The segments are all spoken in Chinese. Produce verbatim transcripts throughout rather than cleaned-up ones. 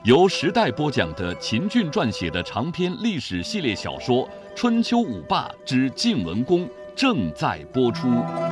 由时代播讲的秦俊撰写的长篇历史系列小说《春秋五霸之晋文公》正在播出。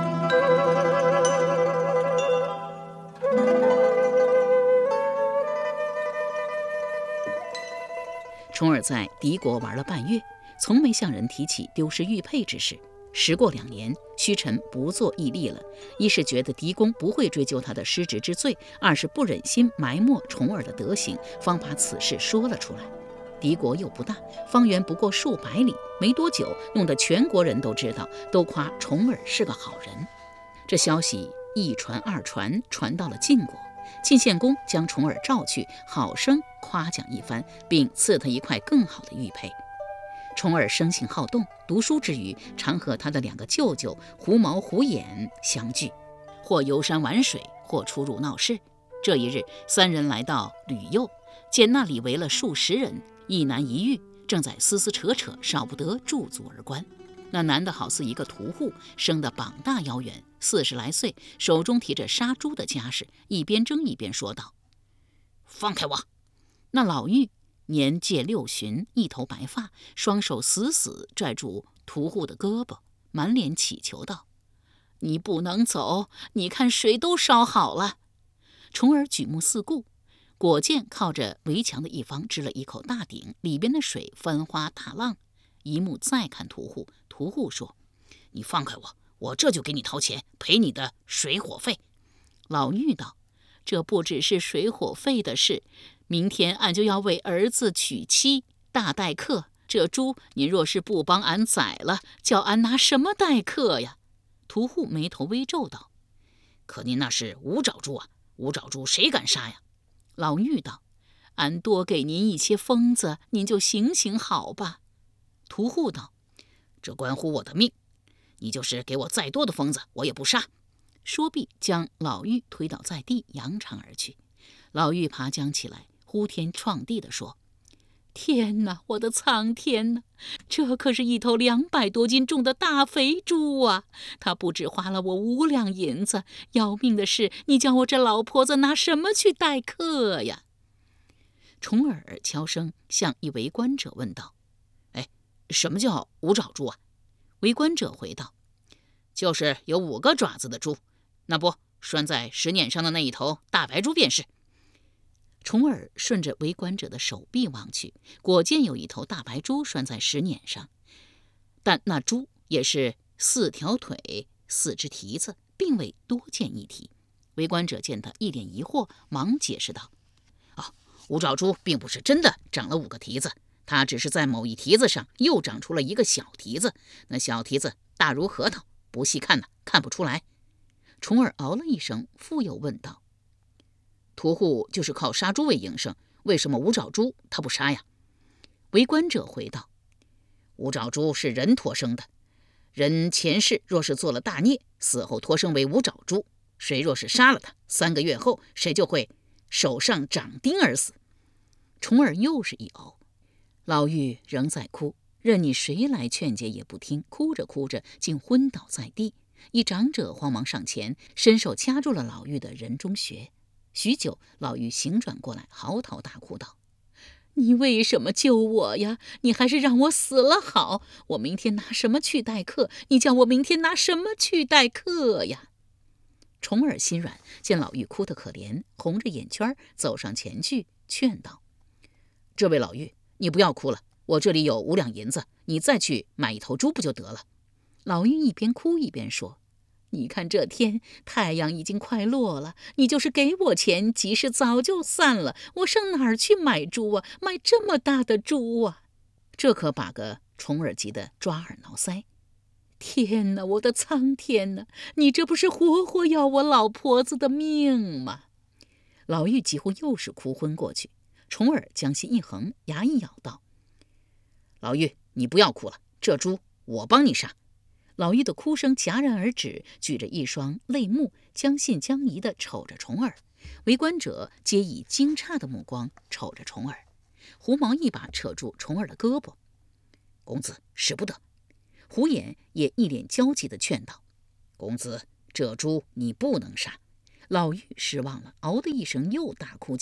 重耳在敌国玩了半月，从没向人提起丢失玉佩之事。时过两年，虚臣不作义立了，一是觉得狄公不会追究他的失职之罪，二是不忍心埋没重耳的德行，方把此事说了出来。敌国又不大，方圆不过数百里，没多久弄得全国人都知道，都夸重耳是个好人。这消息一传二传，传到了晋国。晋献公将重耳召去，好生夸奖一番，并赐他一块更好的玉佩。重耳生性好动，读书之余常和他的两个舅舅狐毛、狐眼相聚，或游山玩水，或出入闹市。这一日，三人来到吕右，见那里围了数十人，一男一女，正在撕撕扯扯，少不得驻足而观。那男的好似一个屠户，生得膀大腰圆，四十来岁，手中提着杀猪的家事，一边争一边说道：“放开我！”那老妪年届六旬，一头白发，双手死死拽住屠户的胳膊，满脸乞求道：“你不能走，你看水都烧好了。”重耳举目四顾，果见靠着围墙的一方支了一口大鼎，里边的水翻花打浪。一目再看屠户，屠户说：“你放开我，我这就给你掏钱赔你的水火费。”老妪道：“这不只是水火费的事，明天俺就要为儿子娶妻，大待客。这猪您若是不帮俺宰了，叫俺拿什么待客呀？”屠户眉头微皱道：“可您那是无爪猪啊，无爪猪谁敢杀呀？”老妪道：“俺多给您一些疯子，您就行行好吧。”屠户道：“这关乎我的命，你就是给我再多的疯子，我也不杀。”说毕，将老妪推倒在地，扬长而去。老妪爬将起来，呼天撞地地说：“天哪，我的苍天哪！这可是一头两百多斤重的大肥猪啊！他不只花了我五两银子，要命的是，你叫我这老婆子拿什么去待客呀？”重耳悄声向一围观者问道：“哎，什么叫五爪猪啊？”围观者回道：“就是有五个爪子的猪，那不拴在石碾上的那一头大白猪便是。”重耳顺着围观者的手臂望去，果见有一头大白猪拴在石碾上，但那猪也是四条腿四只蹄子，并未多见一蹄。围观者见他一脸疑惑，忙解释道：“哦，五爪猪并不是真的长了五个蹄子，它只是在某一蹄子上又长出了一个小蹄子，那小蹄子大如核桃，不细看呢，看不出来。”重耳嗷了一声，复又问道：“屠户就是靠杀猪为营生，为什么五爪猪他不杀呀？”围观者回道：“五爪猪是人托生的，人前世若是做了大孽，死后托生为五爪猪，谁若是杀了他，三个月后谁就会手上长钉而死。”重耳又是一嗷。老妪仍在哭，任你谁来劝解也不听，哭着哭着竟昏倒在地。一长者慌忙上前，伸手掐住了老妪的人中穴。许久，老妪醒转过来，嚎啕大哭道：“你为什么救我呀？你还是让我死了好！我明天拿什么去待客？你叫我明天拿什么去待客呀？”重耳心软，见老妪哭得可怜，红着眼圈走上前去劝道：“这位老妪，你不要哭了，我这里有五两银子，你再去买一头猪不就得了？”老妪一边哭一边说：“你看这天，太阳已经快落了，你就是给我钱，集市早就散了，我上哪儿去买猪啊？买这么大的猪啊！”这可把个重耳急得抓耳挠腮。天哪，我的苍天哪！你这不是活活要我老婆子的命吗？老妪几乎又是哭昏过去。重耳将心一横，牙一咬道：“老妪，你不要哭了，这猪我帮你杀。”老妪的哭声戛然而止，举着一双泪目，将信将疑地瞅着重耳。围观者皆以惊诧的目光瞅着重耳。狐毛一把扯住重耳的胳膊：“公子使不得。”狐眼也一脸焦急地劝道：“公子，这猪你不能杀。”老妪失望了，嗷的一声又大哭起来。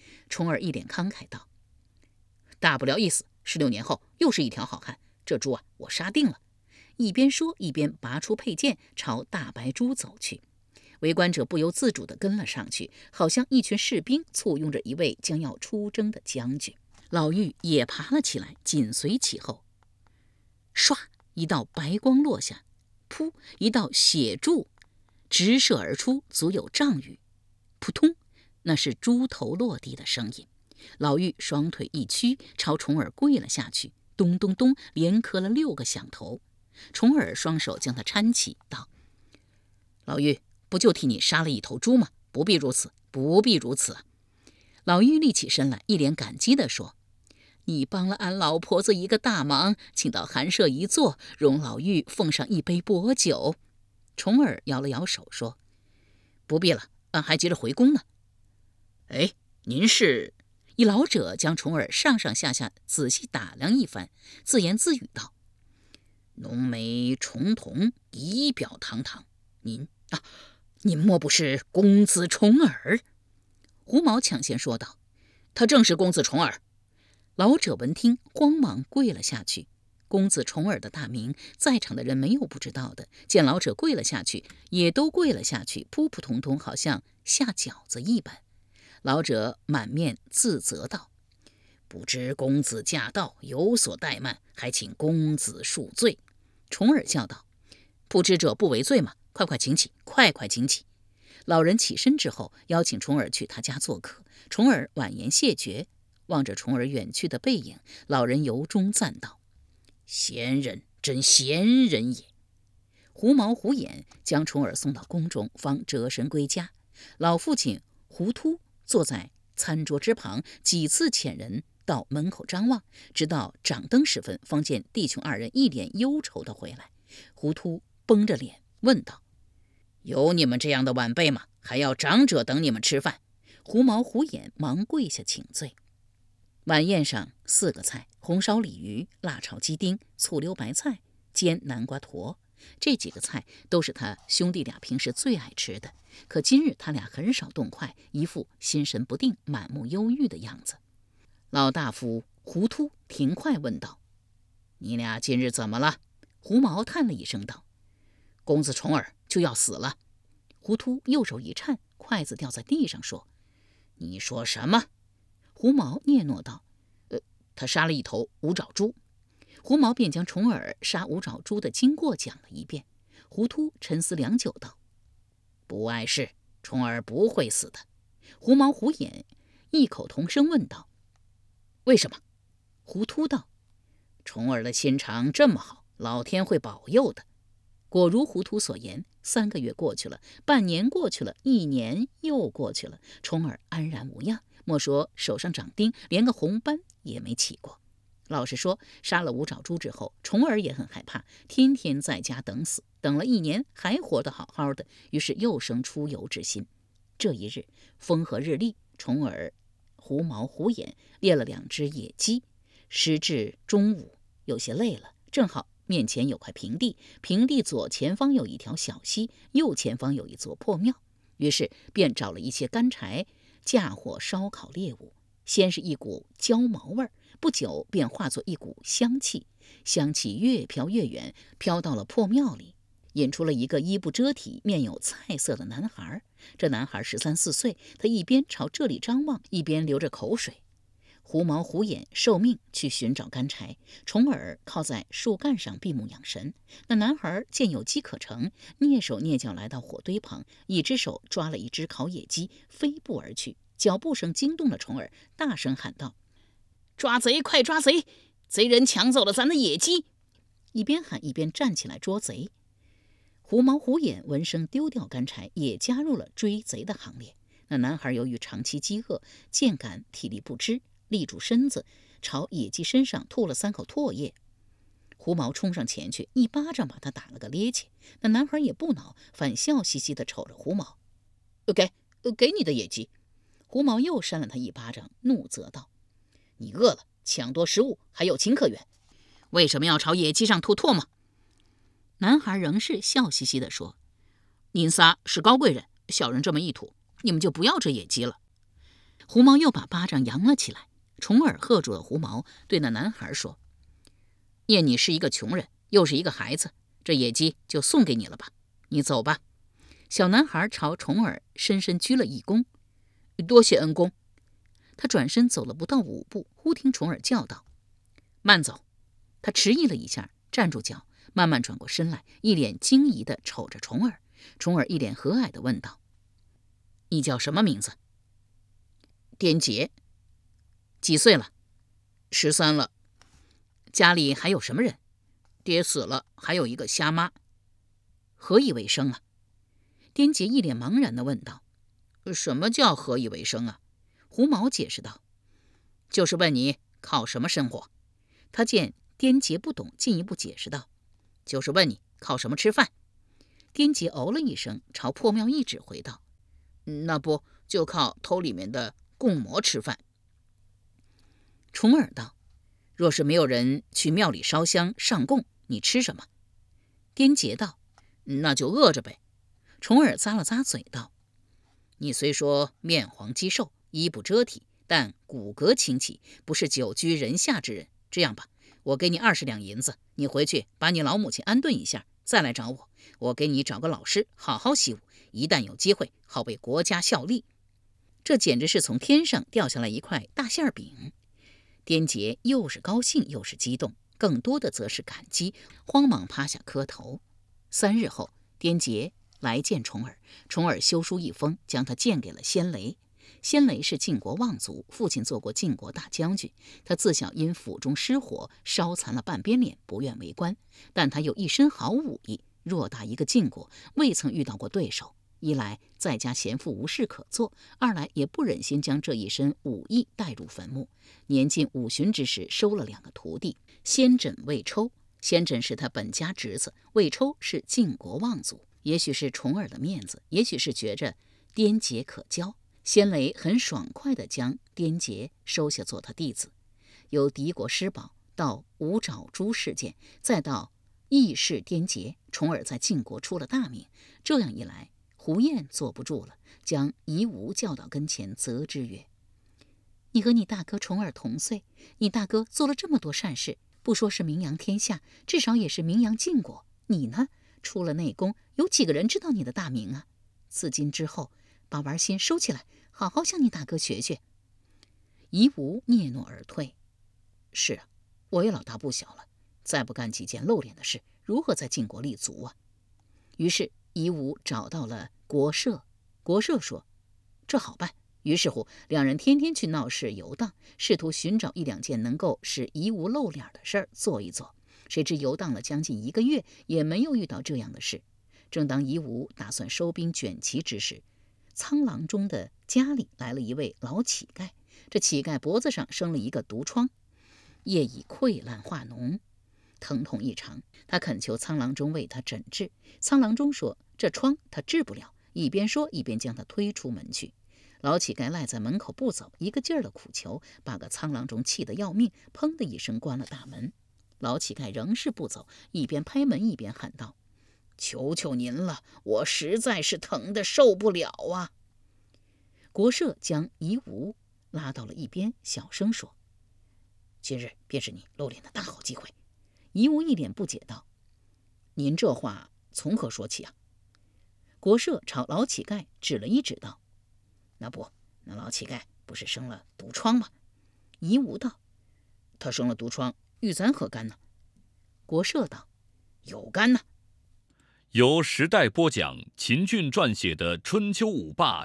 重耳一脸慷慨道：“大不了一死，十六年后又是一条好汉。这猪啊，我杀定了。”一边说一边拔出佩剑朝大白猪走去。围观者不由自主地跟了上去，好像一群士兵簇拥着一位将要出征的将军。老妪也爬了起来，紧随其后。唰，一道白光落下，噗，一道血柱直射而出，足有丈余。扑通，那是猪头落地的声音。老妪双腿一屈，朝重耳跪了下去，咚咚咚，连磕了六个响头。重耳双手将他搀起，道：“老妪，不就替你杀了一头猪吗？不必如此，不必如此啊！”老妪立起身来，一脸感激地说：“你帮了俺老婆子一个大忙，请到寒舍一坐，容老妪奉上一杯薄酒。”重耳摇了摇手说：“不必了，俺还急着回宫呢。”“哎，您是？”一老者将重耳上上下下仔细打量一番，自言自语道：“浓眉重瞳，仪表堂堂。您啊，您莫不是公子重耳？”胡毛抢先说道：“他正是公子重耳。”老者闻听，慌忙跪了下去。公子重耳的大名，在场的人没有不知道的。见老者跪了下去，也都跪了下去，扑扑通通，好像下饺子一般。老者满面自责道：“不知公子驾到，有所怠慢，还请公子恕罪。”重耳笑道：“不知者不为罪嘛，快快请起，快快请起。”老人起身之后，邀请重耳去他家做客。重耳婉言谢绝，望着重耳远去的背影，老人由衷赞道：“贤人，真贤人也。”狐毛狐眼将重耳送到宫中，方折身归家。老父亲胡秃坐在餐桌之旁，几次遣人到门口张望，直到掌灯时分，方见弟兄二人一脸忧愁地回来。胡秃绷着脸问道：“有你们这样的晚辈吗？还要长者等你们吃饭？”狐毛狐眼忙跪下请罪。晚宴上四个菜：红烧鲤鱼、辣炒鸡丁、醋溜白菜、煎南瓜坨。这几个菜都是他兄弟俩平时最爱吃的，可今日他俩很少动筷，一副心神不定、满目忧郁的样子。老大夫胡秃停筷问道：“你俩今日怎么了？”胡毛叹了一声道：“公子重耳就要死了。”胡秃右手一颤，筷子掉在地上，说：“你说什么？”胡毛嗫嚅道：“呃，他杀了一头五爪猪。”胡毛便将重耳杀五爪猪的经过讲了一遍。胡秃沉思良久道：“不碍事，重耳不会死的。”胡毛胡眼异口同声问道：“为什么？”胡秃道：“重耳的心肠这么好，老天会保佑的。”果如胡秃所言，三个月过去了，半年过去了，一年又过去了，重耳安然无恙。莫说手上长钉，连个红斑也没起过。老实说，杀了五爪猪之后，重耳也很害怕，天天在家等死，等了一年还活得好好的，于是又生出游之心。这一日风和日丽，重耳狐毛狐眼猎了两只野鸡，时至中午，有些累了，正好面前有块平地，平地左前方有一条小溪，右前方有一座破庙，于是便找了一些干柴，架火烧烤猎物。先是一股焦毛味儿，不久便化作一股香气，香气越飘越远，飘到了破庙里，引出了一个衣不遮体、面有菜色的男孩。这男孩十三四岁，他一边朝这里张望，一边流着口水。狐毛狐眼受命去寻找干柴，重耳靠在树干上闭目养神。那男孩见有机可乘，蹑手蹑脚来到火堆旁，一只手抓了一只烤野鸡，飞步而去。脚步声惊动了重耳，大声喊道：“抓贼，快抓贼！贼人抢走了咱的野鸡！”一边喊一边站起来捉贼。狐毛狐眼闻声丢掉干柴，也加入了追贼的行列。那男孩由于长期饥饿，渐感体力不支，立住身子，朝野鸡身上吐了三口唾液。狐毛冲上前去，一巴掌把他打了个趔趄。那男孩也不恼，反笑嘻嘻地瞅着狐毛：“给，给你的野鸡。”狐毛又扇了他一巴掌，怒责道：“你饿了，抢夺食物，还有情可原，为什么要朝野鸡上吐唾沫？”男孩仍是笑嘻嘻地说：“您仨是高贵人，小人这么一吐，你们就不要这野鸡了。” 狐毛又把巴掌扬了起来。重耳喝住了狐毛，对那男孩说：念你是一个穷人，又是一个孩子，这野鸡就送给你了吧，你走吧。小男孩朝重耳深深鞠了一躬，多谢恩公。他转身走了不到五步，忽听重耳叫道：慢走。他迟疑了一下，站住脚，慢慢转过身来，一脸惊疑地瞅着重耳。重耳一脸和蔼地问道：你叫什么名字？颠杰。几岁了？十三了。家里还有什么人？爹死了，还有一个瞎妈。何以为生啊？颠杰一脸茫然地问道。什么叫何以为生啊？狐毛解释道：就是问你靠什么生活。他见颠杰不懂，进一步解释道：就是问你靠什么吃饭。颠杰哦了一声，朝破庙一指回道：那不就靠偷里面的贡馍吃饭。重耳道：若是没有人去庙里烧香上供，你吃什么？颠杰道：那就饿着呗。重耳咂了咂嘴道：你虽说面黄肌瘦，衣不遮体，但骨骼清奇，不是久居人下之人。这样吧，我给你二十两银子，你回去把你老母亲安顿一下，再来找我。我给你找个老师，好好习武，一旦有机会，好为国家效力。这简直是从天上掉下来一块大馅饼。颠杰又是高兴又是激动，更多的则是感激，慌忙趴下磕头。三日后，颠杰来见重耳，重耳修书一封，将他荐给了先雷。先雷是晋国望族，父亲做过晋国大将军。他自小因府中失火，烧残了半边脸，不愿为官。但他有一身好武艺，偌大一个晋国，未曾遇到过对手。一来在家闲赋无事可做，二来也不忍心将这一身武艺带入坟墓。年近五旬之时，收了两个徒弟，先轸、魏抽。先轸是他本家侄子，魏抽是晋国望族。也许是重耳的面子，也许是觉着颠杰可教，先雷很爽快地将颠杰收下做他弟子。由敌国失保到五爪猪事件，再到义士颠杰，重耳在晋国出了大名。这样一来，胡彦坐不住了，将夷吾叫到跟前，责之曰：你和你大哥重耳同岁，你大哥做了这么多善事，不说是名扬天下，至少也是名扬晋国。你呢，出了内宫，有几个人知道你的大名啊？自今之后，把玩心收起来，好好向你大哥学学。夷吾嗫嚅而退。是啊，我也老大不小了，再不干几件露脸的事，如何在晋国立足啊？于是夷吾找到了国社，国社说：这好办。于是乎，两人天天去闹市游荡，试图寻找一两件能够使夷吾露脸的事儿做一做。谁知游荡了将近一个月，也没有遇到这样的事。正当夷吾打算收兵卷旗之时，苍狼中的家里来了一位老乞丐。这乞丐脖子上生了一个毒疮，夜已溃烂化脓，疼痛异常。他恳求苍郎中为他诊治。苍郎中说这疮他治不了，一边说一边将他推出门去。老乞丐赖在门口不走，一个劲儿的苦求，把个苍郎中气得要命，砰的一声关了大门。老乞丐仍是不走，一边拍门一边喊道：求求您了，我实在是疼得受不了啊！国社将夷吾拉到了一边，小声说：今日便是你露脸的大好机会。夷吾一脸不解道：您这话从何说起啊？国社朝老乞丐指了一指道：那不，那老乞丐不是生了毒疮吗？夷吾道：他生了毒疮，与咱何干呢？国社道：有干呢。 由时代播讲，秦俊撰写的《春秋五霸》。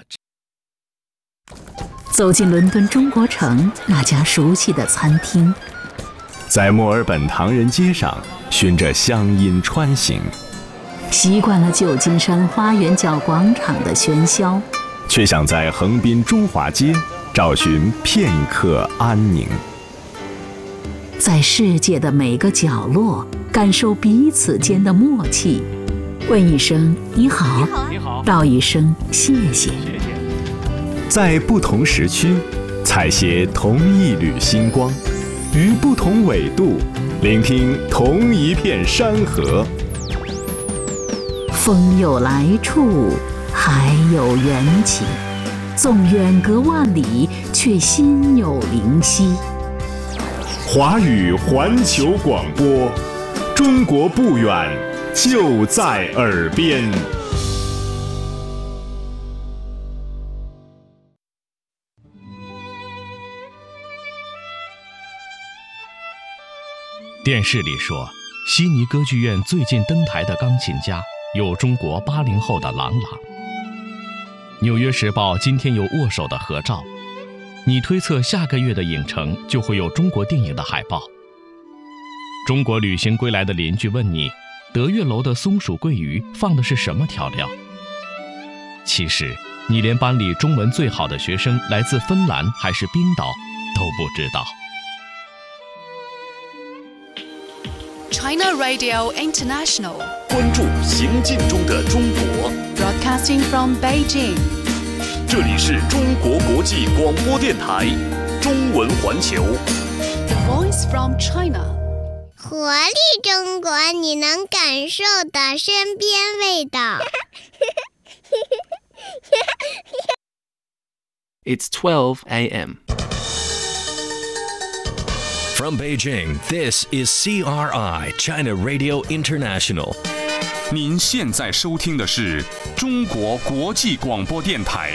走进伦敦中国城那家熟悉的餐厅， 在墨尔本唐人街上循着乡音穿行， 习惯了旧金山花园角广场的喧嚣， 却想在横滨中华街找寻片刻安宁。 在世界的每个角落感受彼此间的默契，问一声你好， 你好， 道一声谢谢。 谢谢。 在不同时区采撷同一缕星光，于不同纬度聆听同一片山河。 风有来处，海有缘起， 纵远隔万里，却心有灵犀。 华语环球广播，中国不远，就在耳边。 电视里说，悉尼歌剧院最近登台的钢琴家有中国八零后的郎朗。纽约时报今天有握手的合照，你推测下个月的影城就会有中国电影的海报。中国旅行归来的邻居问你，德月楼的松鼠桂鱼放的是什么调料？其实你连班里中文最好的学生来自芬兰还是冰岛都不知道。 China Radio International， 关注行进中的中国。 Broadcasting from Beijing， 这里是中国国际广播电台中文环球。 The Voice from China， 活力中国，你能感受的身边味道。 It's twelve a m From Beijing, this is C R I, China Radio International. 您现在收听的是中国国际广播电台。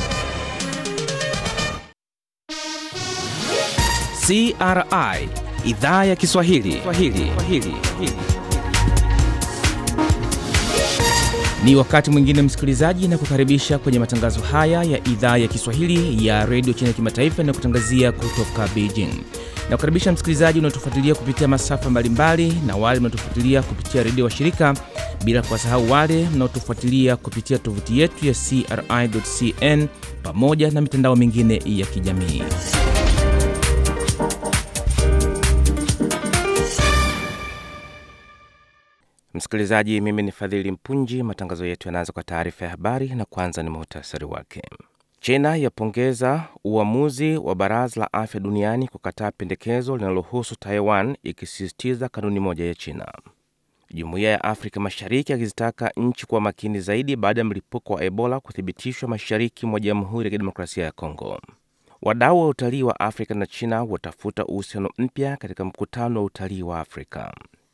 C R I, Idhaa ya Kiswahili. Swahili. Swahili. Ni wakati mwingine msikilizaji, na kukaribisha kwenye matangazo haya ya Idhaa ya Kiswahili ya Radio China Kimataifa na kutangazia kutoka Beijing. Na kukaribisha msikilizaji unaotufuatilia kupitia masafa mbalimbali na wale mnaotufuatilia kupitia redio wa shirika, bila kuwasahau wale mnaotufuatilia kupitia tovuti yetu ya c r i dot c n pamoja na mitandao mingine ya kijamii. Msikilizaji, mimi ni Fadhili Mpunji. Matangazo yetu yanaanza kwa taarifa ya habari, na kwanza ni muhtasari wake. China yapongeza uamuzi wa Baraza la Afya Duniani kukataa pendekezo linalohusu Taiwan, ikisisitiza kanuni moja ya China. Jumuiya ya Afrika Mashariki yakizitaka nchi kuwa makini zaidi baada ya mlipuko wa Ebola kuthibitishwa mashariki mwa Jamhuri ya Kidemokrasia ya Kongo. Wadau wa utalii wa Afrika na China watafuta uhusiano mpya katika mkutano wa utalii wa Afrika.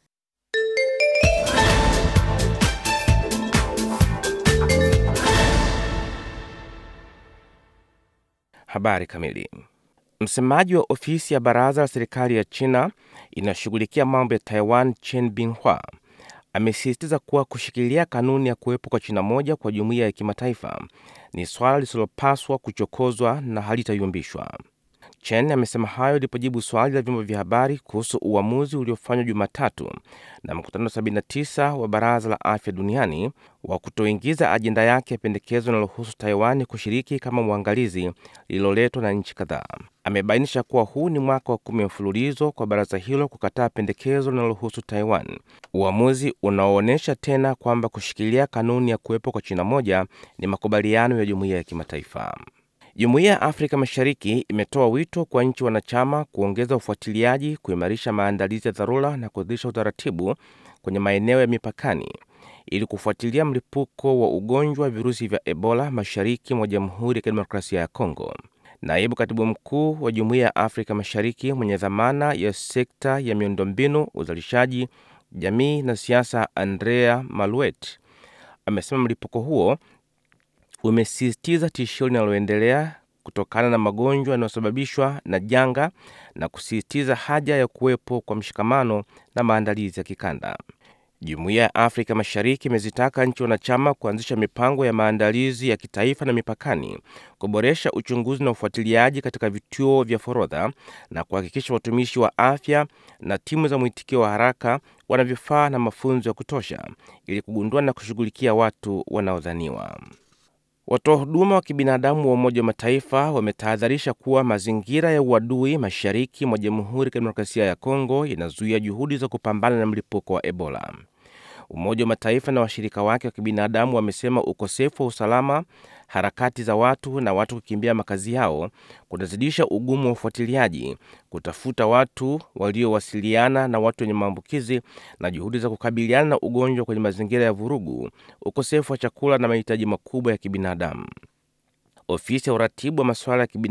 Habari kamili. Msemaji wa ofisi ya baraza la serikali ya China inashughulikia mambo ya Taiwan, Chen Binghua, amesisitiza kuwa kushikilia kanuni ya kuwepo kwa China moja kwa jumuiya ya kimataifa ni swala lisilopaswa kuchokozwa na halitayumbishwa. Chen amesema hayo alipojibu swali la vyombo vya habari kuhusu uamuzi uliofanywa Jumatatu na mkutano sabini na tisa wa Baraza la Afya Duniani wa kutoingiza ajenda yake ya pendekezo linalohusu Taiwan kushiriki kama mwangalizi lililoletwa na nchi kadhaa. Amebainisha kuwa huu ni mwaka wa kumi mfululizo kwa baraza hilo kukataa pendekezo linalohusu Taiwan, uamuzi unaoonyesha tena kwamba kushikilia kanuni ya kuwepo kwa China moja ni makubaliano ya jumuiya ya kimataifa. Jumuiya ya Afrika Mashariki imetoa wito kwa nchi wanachama kuongeza ufuatiliaji, kuimarisha maandalizi ya dharura na kuanzisha utaratibu kwenye maeneo ya mipakani ili kufuatilia mlipuko wa ugonjwa wa virusi vya Ebola mashariki mwa Jamhuri ya Kidemokrasia ya Kongo. Naibu Katibu Mkuu wa Jumuiya ya Afrika Mashariki mwenye dhamana ya sekta ya miundombinu, uzalishaji, jamii na siasa, Andrea Maluet, amesema mlipuko huo umesisitiza tishio linaloendelea kutokana na magonjwa yanayosababishwa na janga na kusisitiza haja ya kuwepo kwa mshikamano na maandalizi ya kikanda. Jumuiya ya Afrika Mashariki imezitaka nchi wanachama kuanzisha mipango ya maandalizi ya kitaifa na mipakani, kuboresha uchunguzi na ufuatiliaji katika vituo vya forodha na kuhakikisha watumishi wa afya na timu za mwitikio wa haraka wana vifaa na mafunzo ya kutosha ili kugundua na kushughulikia watu wanaodhaniwa. Watoa huduma wa kibinadamu wa Umoja wa Mataifa wametahadharisha kuwa mazingira ya uadui mashariki mwa Jamhuri ya Kidemokrasia ya Kongo yanazuia juhudi za kupambana na mlipuko wa Ebola. Umoja wa Mataifa na washirika wake wa kibinadamu wamesema ukosefu wa usalama, harakati za watu na watu kukimbia makazi yao kunazidisha ugumu wa ufuatiliaji, kutafuta watu waliowasiliana na watu wenye maambukizi na juhudi za kukabiliana na ugonjwa kwenye mazingira ya vurugu, ukosefu wa chakula na mahitaji makubwa ya kibinadamu. Ofisi ya uratibu wa masuala ya